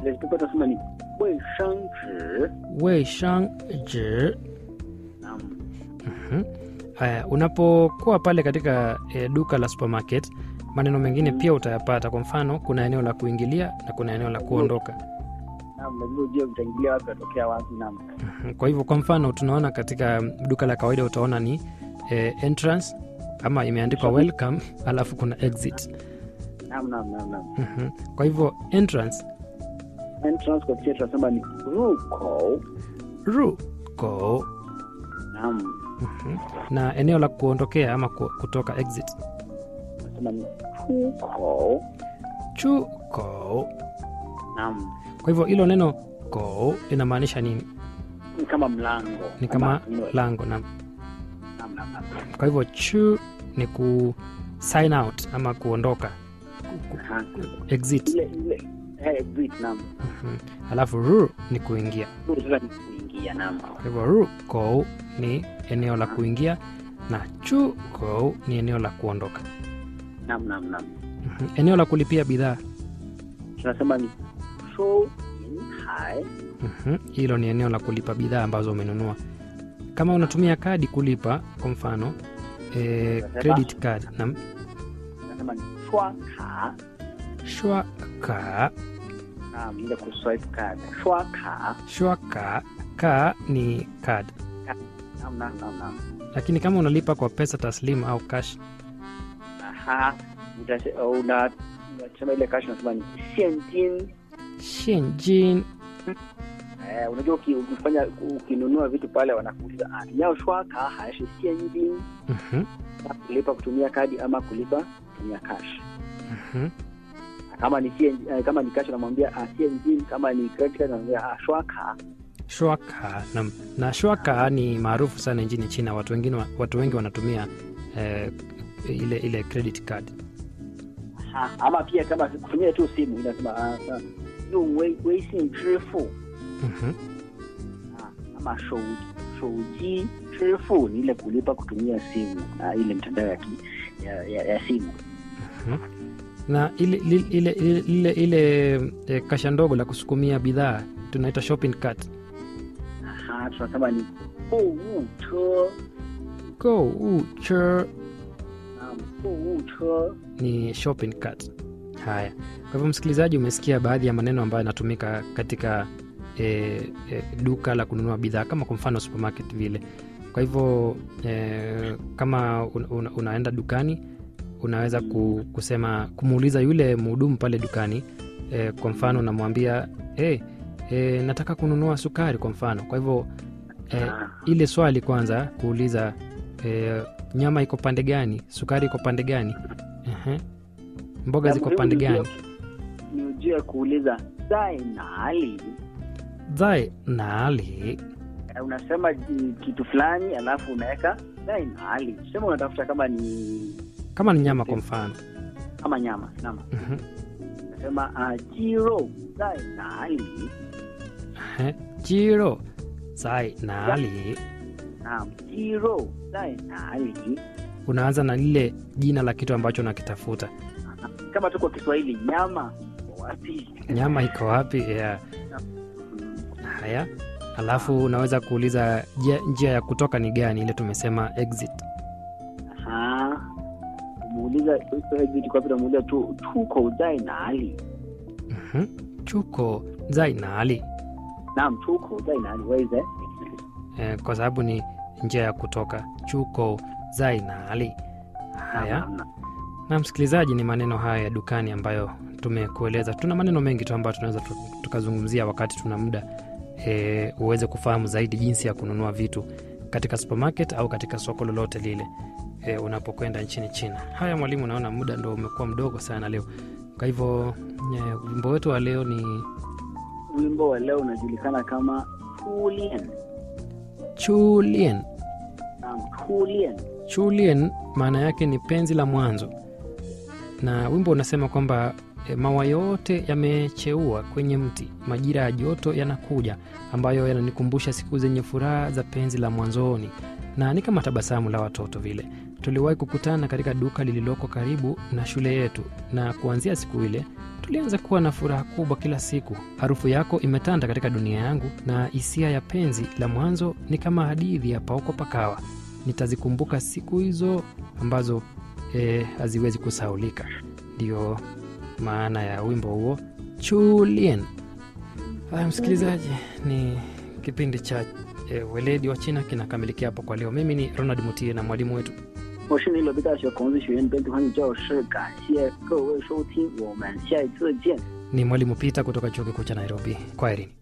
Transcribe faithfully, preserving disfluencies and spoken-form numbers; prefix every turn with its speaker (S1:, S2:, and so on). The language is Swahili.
S1: toilet paper tunasema ni 卫生纸
S2: 卫生纸
S1: naam.
S2: Mhm. Haya, unapokuwa pale katika e, duka la supermarket, maneno mengine pia utayapata. Kwa mfano, kuna eneo la kuingilia na kuna eneo la kuondoka.
S1: Naam, lazima ujue utaingilia wapi utokea wapi. Naam.
S2: Mhm. Kwa hivyo, kwa mfano, tunaona katika duka la kawaida utaona ni e, entrance ama imeandikwa welcome, alafu kuna exit.
S1: Naam, naam, naam, naam.
S2: Mhm. Kwa hivyo entrance,
S1: entrance kwa Kichina tunasema ni 入口
S2: ruko.
S1: naam.
S2: Mhm. Na eneo la kuondokea ama ku- kutoka exit,
S1: Tunasema ni 出口
S2: chuko.
S1: naam.
S2: Kwa hivyo hilo neno ko linamaanisha nini?
S1: Ni kama mlango,
S2: Ni kama
S1: Ama, you know,
S2: lango. Na
S1: naam, naam, naam.
S2: kwa hivyo chu ni ku sign out ama kuondoka,
S1: Aha.
S2: exit.
S1: ile ile eh, exit. Naam.
S2: Mhm. Alafu ru ni kuingia.
S1: Sasa ni kuingia. Naam.
S2: Kwa hivyo ru ko ni eneo la kuingia na chu ko ni eneo la kuondoka.
S1: Naam, naam, naam.
S2: Mhm. Eneo la kulipia bidhaa,
S1: Tunasema ni 收银台
S2: mhm, hilo ni eneo la kulipa bidhaa ambazo umenunua. Kama unatumia kadi kulipa, kwa mfano eh, credit card na
S1: tunasema ni 刷卡
S2: shwa ka.
S1: naam, ile kuswipe card 刷卡
S2: Shwa ka, ka ni card.
S1: naam, naam, naam, naam.
S2: Lakini kama unalipa kwa pesa taslimu au cash,
S1: Aha, Utase- una unasema ile cash unasema ni 现金
S2: shenjin.
S1: eh, unajua uki- ukifanya ukinunua vitu pale wanakuuliza ah, ni yao 刷卡 还是现金
S2: Mhm,
S1: kulipa kutumia kadi ama kulipa kutumia cash.
S2: mhm.
S1: Kama ni sien, eh, kama ni cash unamwambia ah, 现金, kama ni credit card unamwambia ah, 刷卡
S2: Shwa ka na, na shwa ka ni maarufu sana nchini China. Watu wengine wa- watu wengi wanatumia eh, ile ile credit card.
S1: Aha, ama pia kama kutumia tu simu inasema ah, ah, 用微微信支付
S2: Mhm,
S1: ah, ama 手手机支付 ni ile kulipa kutumia simu na ile mtandao ya, ki, ya, ya, ya simu.
S2: mhm. Na ile ile ile ile, ile eh, kasha ndogo la kusukumia bidhaa tunaita shopping cart.
S1: Aha, tunasema ni 购物车
S2: Go u che
S1: naam, 购物车
S2: ni shopping cart. Haya, kwa hivyo msikilizaji, umesikia baadhi ya maneno ambayo yanatumika katika e, e, duka la kununua bidhaa, kama kwa mfano supermarket vile. Kwa hivyo e, kama un, un, unaenda dukani unaweza ku, kusema kumuuliza yule mhudumu pale dukani e, kwa mfano unamwambia hey, e, nataka kununua sukari kwa mfano. Kwa hivyo e, ile swali kwanza kuuliza e, nyama iko pande gani, sukari iko pande gani, ehe, mboga ziko pande gani,
S1: ni ujue kuuliza 在哪里
S2: zai nali.
S1: Eh, unasema mm, kitu fulani alafu unaweka 在哪里 sema unatafuta kama ni
S2: Kama ni nyama kwa mfano,
S1: kama nyama naam,
S2: mhm,
S1: unasema ah, 鸡肉在哪里
S2: ehe, jiro zai nali.
S1: naam, 鸡肉在哪里
S2: Unaanza na lile jina la kitu ambacho unakitafuta.
S1: kama tu kwa Kiswahili nyama iko wapi.
S2: Nyama iko wapi? Yeah.
S1: Mm,
S2: Haya, alafu unaweza kuuliza njia, njia ya kutoka ni gani, ile tumesema exit.
S1: aha, umuuliza exit kwa vile umuuliza tu 出口在哪里
S2: Mhm, chuko zai nali.
S1: naam, 出口在哪里 where is it
S2: Eh, kwa sababu ni njia ya kutoka, chuko zai nali. Haya,
S1: naam, naam.
S2: na msikilizaji, ni maneno haya ya dukani ambayo tumekueleza. Tuna maneno mengi tu ambayo tunaweza tu- tukazungumzia wakati tuna muda e, uweze kufahamu zaidi jinsi ya kununua vitu katika supermarket au katika soko lolote lile e, unapokwenda nchini China. Haya mwalimu, naona muda ndo umekuwa mdogo sana leo, kwa hivyo e, wimbo wetu wa leo ni
S1: Wimbo wa leo unajulikana kama 初恋
S2: Chulien.
S1: naam, 初恋
S2: Chulien maana yake ni penzi la mwanzo, na wimbo unasema kwamba e, maua yote yamecheua kwenye mti. Majira ya joto yanakuja ambayo yananikumbusha siku zenye furaha za penzi la mwanzoni, na ni kama tabasamu la watoto vile. Tuliwahi kukutana katika duka lililoko karibu na shule yetu, na kuanzia siku ile tulianza kuwa na furaha kubwa kila siku. Harufu yako imetanda katika dunia yangu, na hisia ya penzi la mwanzo ni kama hadithi ya Pauko Pakawa. Nitazikumbuka siku hizo ambazo eh, haziwezi kusahaulika. Ndio maana ya wimbo huo Chulien. Haya msikilizaji, ni kipindi cha eh, weledi wa China kinakamilikia hapo kwa leo. Mimi ni Ronald Mutie na mwalimu wetu
S1: 我是内罗毕大学孔子学院本土汉语教师，感谢各位收听，我们下一次见。
S2: ni mwalimu Peter kutoka chuo kikuu cha Nairobi. Kwaherini.